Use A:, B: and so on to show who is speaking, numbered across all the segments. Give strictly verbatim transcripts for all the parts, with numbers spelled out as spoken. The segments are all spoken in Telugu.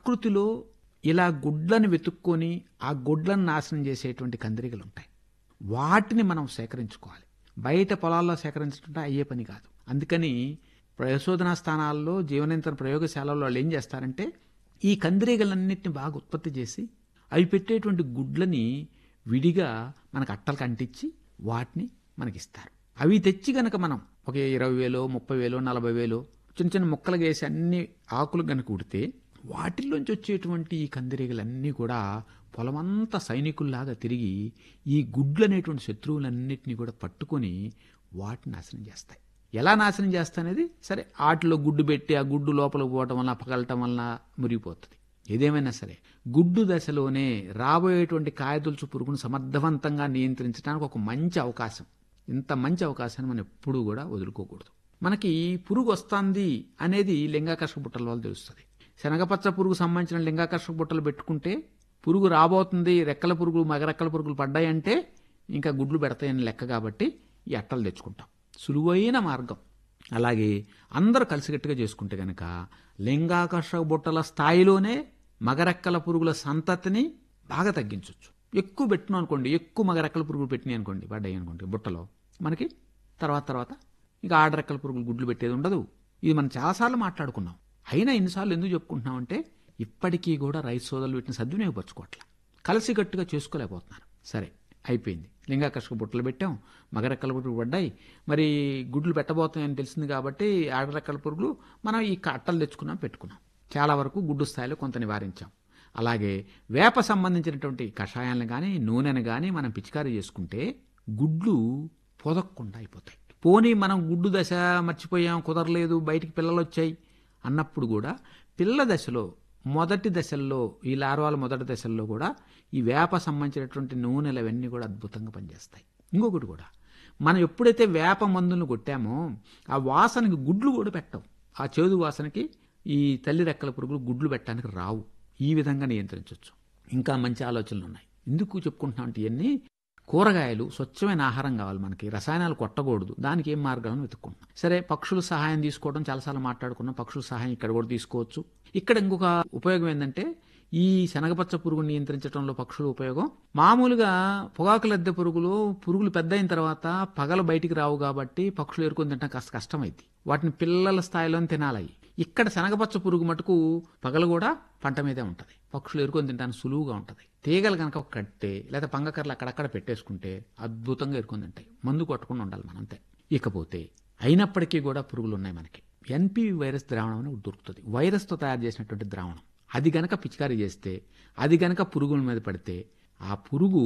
A: ప్రకృతిలో ఇలా గుడ్లను వెతుక్కొని ఆ గుడ్లను నాశనం చేసేటువంటి కందిరీగలు ఉంటాయి. వాటిని మనం సేకరించుకోవాలి. బయట పొలాల్లో సేకరించడం అయ్యే పని కాదు. అందుకని పరిశోధనా స్థానాల్లో, జీవనియంత్రణ ప్రయోగశాలలో వాళ్ళు ఏం చేస్తారంటే ఈ కందిరీగలన్నింటినీ బాగా ఉత్పత్తి చేసి అవి పెట్టేటువంటి గుడ్లని విడిగా మనకు అట్టలకు అంటించి వాటిని మనకిస్తారు. అవి తెచ్చి గనక మనం ఒక ఇరవై వేలో ముప్పై వేలో నలభై వేలో చిన్న చిన్న ముక్కలుగా వేసి అన్ని ఆకులు గనక ఉడితే వాటిల్లోంచి వచ్చేటువంటి ఈ కందిరీగలన్నీ కూడా పొలమంతా సైనికుల్లాగా తిరిగి ఈ గుడ్లు అనేటువంటి శత్రువులన్నింటినీ కూడా పట్టుకొని వాటిని నాశనం చేస్తాయి. ఎలా నాశనం చేస్తానేది సరే, వాటిలో గుడ్డు పెట్టి ఆ గుడ్డు లోపలికి పోవటం వల్ల పగలటం వల్ల మురిగిపోతుంది. ఏదేమైనా సరే గుడ్డు దశలోనే రాబోయేటువంటి కాయదొలుచు పురుగును సమర్థవంతంగా నియంత్రించడానికి ఒక మంచి అవకాశం. ఇంత మంచి అవకాశాన్ని మనం ఎప్పుడూ కూడా వదులుకోకూడదు. మనకి పురుగు వస్తుంది అనేది లింగాకర్షక బుట్టల వల్ల తెలుస్తుంది. శనగపచ్చ పురుగు సంబంధించిన లింగాకర్షక బుట్టలు పెట్టుకుంటే పురుగు రాబోతుంది, రెక్కల పురుగులు మగరెక్కల పురుగులు పడ్డాయంటే ఇంకా గుడ్లు పెడతాయని లెక్క. కాబట్టి ఈ అట్టలు తెచ్చుకుంటాం, సులువైన మార్గం. అలాగే అందరూ కలిసికట్టుగా చేసుకుంటే కనుక లింగాకర్షక బుట్టల స్థాయిలోనే మగరెక్కల పురుగుల సంతతిని బాగా తగ్గించవచ్చు. ఎక్కువ పెట్టినాం అనుకోండి, ఎక్కువ మగరెక్కల పురుగులు పెట్టినాయి అనుకోండి, పడ్డాయి అనుకోండి బుట్టలో, మనకి తర్వాత తర్వాత ఇక ఆడరెక్కల పురుగులు గుడ్లు పెట్టేది ఉండదు. ఇది మనం చాలాసార్లు మాట్లాడుకున్నాం. అయినా ఎన్నిసార్లు ఎందుకు చెప్పుకుంటున్నామంటే ఇప్పటికీ కూడా రైతు సోదరులు వీటిని సద్వినియోగపరచుకోవట్లా, కలిసికట్టుగా చేసుకోలేకపోతున్నారు. సరే అయిపోయింది, లింగాకర్షక బుట్టలు పెట్టాం, మగరెక్కల పురుగులు పడ్డాయి, మరి గుడ్లు పెట్టబోతాయని తెలిసింది కాబట్టి ఆడరెక్కల పురుగులు మనం ఈ అట్టలు తెచ్చుకున్నాం, పెట్టుకున్నాం. చాలా వరకు గుడ్డు స్థాయిలో కొంత నివారించాం. అలాగే వేప సంబంధించినటువంటి కషాయాలను కానీ నూనెను కానీ మనం పిచికారీ చేసుకుంటే గుడ్లు పొదక్కుండా అయిపోతాయి. పోనీ మనం గుడ్డు దశ మర్చిపోయాం, కుదరలేదు, బయటికి పిల్లలు వచ్చాయి అన్నప్పుడు కూడా పిల్ల దశలో మొదటి దశల్లో ఈ లార్వాల మొదటి దశల్లో కూడా ఈ వేప సంబంధించినటువంటి నూనెలు అవన్నీ కూడా అద్భుతంగా పనిచేస్తాయి. ఇంకొకటి కూడా, మనం ఎప్పుడైతే వేప మందులను కొట్టామో ఆ వాసనకి గుడ్లు కూడా పెట్టవు. ఆ చేదు వాసనకి ఈ తల్లి రెక్కల పురుగులు గుడ్లు పెట్టడానికి రావు. ఈ విధంగా నియంత్రించవచ్చు. ఇంకా మంచి ఆలోచనలు ఉన్నాయి. ఎందుకు చెప్పుకుంటున్నాం అంటే ఇవన్నీ కూరగాయలు స్వచ్ఛమైన ఆహారం కావాలి మనకి, రసాయనాలు కొట్టకూడదు. దానికి ఏం మార్గాలను వెతుక్కుంటున్నాం. సరే, పక్షుల సహాయం తీసుకోవడం చాలాసార్లు మాట్లాడుకున్నాం. పక్షుల సహాయం ఇక్కడ కూడా తీసుకోవచ్చు. ఇక్కడ ఇంకొక ఉపయోగం ఏంటంటే ఈ శనగపచ్చ పురుగును నియంత్రించడంలో పక్షుల ఉపయోగం, మామూలుగా పొగాకు లద్దె పురుగులు పురుగులు పెద్ద అయిన తర్వాత పగలు బయటికి రావు కాబట్టి పక్షులు ఎరుకొని తినడం కాస్త కష్టమైంది. వాటిని పిల్లల స్థాయిలోనే తినాలి. ఇక్కడ శనగపచ్చ పురుగు మటుకు పగలు కూడా పంట మీదే ఉంటుంది, పక్షులు ఎరుకొని తినడానికి సులువుగా ఉంటుంది. తీగలు కనుక ఒక కట్టే లేదా పంగకర్రలు అక్కడక్కడ పెట్టేసుకుంటే అద్భుతంగా ఎరుకొని తింటాయి. మందు కొట్టకుండా ఉండాలి మనం అంతే. ఇకపోతే అయినప్పటికీ కూడా పురుగులు ఉన్నాయి మనకి. ఎన్పివి వైరస్ ద్రావణం అని దొరుకుతుంది, వైరస్తో తయారు చేసినటువంటి ద్రావణం. అది గనక పిచికారీ చేస్తే, అది గనక పురుగుల మీద పడితే ఆ పురుగు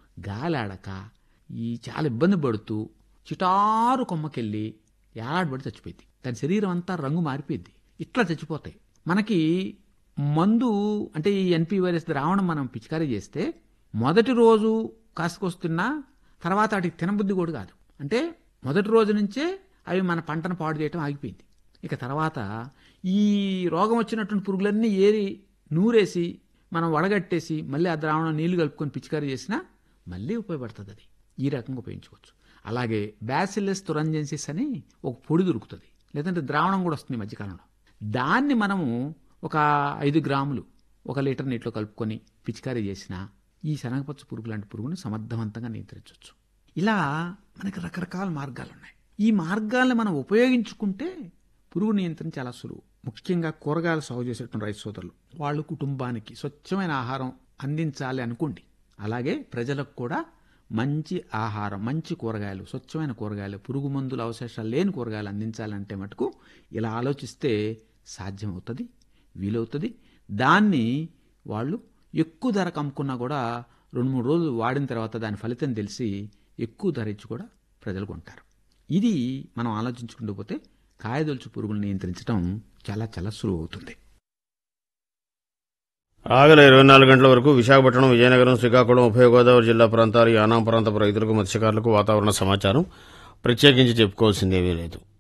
A: గాలాడక ఈ చాలా ఇబ్బంది పడుతూ చిటారు కొమ్మకెళ్ళి ఏలాడబడి చచ్చిపోయింది. దాని శరీరం అంతా రంగు మారిపోయింది. ఇట్లా చచ్చిపోతాయి. మనకి మందు అంటే ఈ ఎన్పి వైరస్ ద్రావణం మనం పిచికారీ చేస్తే మొదటి రోజు కాసుకొస్తున్నా తర్వాత వాటికి తినబుద్ధి కూడా కాదు. అంటే మొదటి రోజు నుంచే అవి మన పంటను పాడు చేయటం ఆగిపోయింది. ఇక తర్వాత ఈ రోగం వచ్చినటువంటి పురుగులన్నీ ఏరి నూరేసి మనం వడగట్టేసి మళ్ళీ ఆ ద్రావణం నీళ్లు కలుపుకొని పిచికారీ చేసినా మళ్ళీ ఉపయోగపడుతుంది. అది ఈ రకంగా ఉపయోగించుకోవచ్చు. అలాగే బ్యాసిల్లస్ తురంజెన్సిస్ అని ఒక పొడి దొరుకుతుంది, లేదంటే ద్రావణం కూడా వస్తుంది ఈ మధ్యకాలంలో. దాన్ని మనము ఒక ఐదు గ్రాములు ఒక లీటర్ నీటిలో కలుపుకొని పిచికారీ చేసినా ఈ శనగపచ్చ పురుగు లాంటి పురుగును సమర్థవంతంగా నియంత్రించవచ్చు. ఇలా మనకి రకరకాల మార్గాలు ఉన్నాయి. ఈ మార్గాలను మనం ఉపయోగించుకుంటే పురుగు నియంత్రణ చాలా సులువు. ముఖ్యంగా కూరగాయలు సాగు చేసేటువంటి రైతు సోదరులు వాళ్ళు కుటుంబానికి స్వచ్ఛమైన ఆహారం అందించాలి అనుకోండి. అలాగే ప్రజలకు కూడా మంచి ఆహారం, మంచి కూరగాయలు, స్వచ్ఛమైన కూరగాయలు, పురుగు మందుల అవశేషాలు లేని కూరగాయలు అందించాలంటే మటుకు ఇలా ఆలోచిస్తే సాధ్యమవుతుంది, వీలవుతుంది. దాన్ని వాళ్ళు ఎక్కువ ధరకు అమ్ముకున్నా కూడా రెండు మూడు రోజులు వాడిన తర్వాత దాని ఫలితం తెలిసి ఎక్కువ ధర ఇచ్చి కూడా ప్రజలు కొంటారు. ఇది మనం ఆలోచించుకుంటూ పోతే కాయదొలుచు పురుగులు నియంత్రించడం చాలా చాలా సులువు అవుతుంది.
B: ఆగల ఇరవై నాలుగు గంటల వరకు విశాఖపట్నం, విజయనగరం, శ్రీకాకుళం, ఉభయ గోదావరి జిల్లా ప్రాంతాలు, యానాం ప్రాంతపు రైతులకు, మత్స్యకారులకు వాతావరణ సమాచారం ప్రత్యేకించి చెప్పుకోవాల్సిందేమీ లేదు.